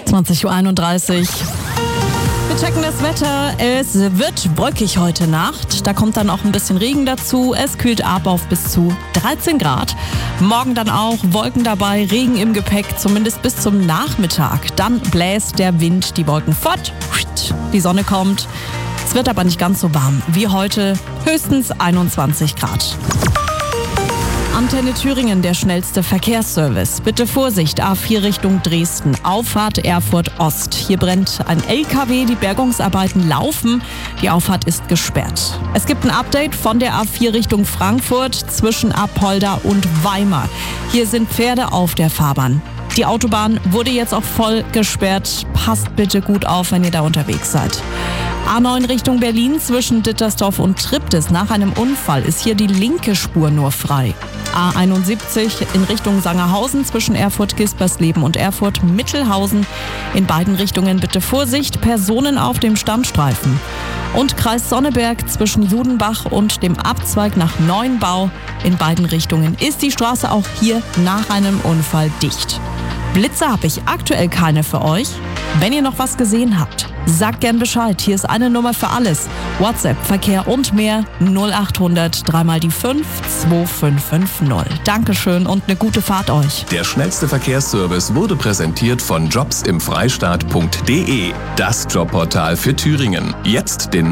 20:31 Uhr. Wir checken das Wetter. Es wird wolkig heute Nacht. Da kommt dann auch ein bisschen Regen dazu. Es kühlt ab auf bis zu 13 Grad. Morgen dann auch Wolken dabei, Regen im Gepäck, zumindest bis zum Nachmittag. Dann bläst der Wind die Wolken fort. Die Sonne kommt. Es wird aber nicht ganz so warm wie heute. Höchstens 21 Grad. Antenne Thüringen, der schnellste Verkehrsservice. Bitte Vorsicht, A4 Richtung Dresden, Auffahrt Erfurt Ost. Hier brennt ein LKW, die Bergungsarbeiten laufen. Die Auffahrt ist gesperrt. Es gibt ein Update von der A4 Richtung Frankfurt zwischen Apolda und Weimar. Hier sind Pferde auf der Fahrbahn. Die Autobahn wurde jetzt auch voll gesperrt. Passt bitte gut auf, wenn ihr da unterwegs seid. A9 Richtung Berlin zwischen Dittersdorf und Triptis. Nach einem Unfall ist hier die linke Spur nur frei. A71 in Richtung Sangerhausen zwischen Erfurt-Gispersleben und Erfurt-Mittelhausen. In beiden Richtungen bitte Vorsicht, Personen auf dem Standstreifen. Und Kreis Sonneberg zwischen Judenbach und dem Abzweig nach Neuenbau. In beiden Richtungen ist die Straße auch hier nach einem Unfall dicht. Blitze habe ich aktuell keine für euch. Wenn ihr noch was gesehen habt, sagt gern Bescheid. Hier ist eine Nummer für alles. WhatsApp, Verkehr und mehr 0800 3 mal die 5 2550. Dankeschön und eine gute Fahrt euch. Der schnellste Verkehrsservice wurde präsentiert von jobsimfreistaat.de. Das Jobportal für Thüringen. Jetzt den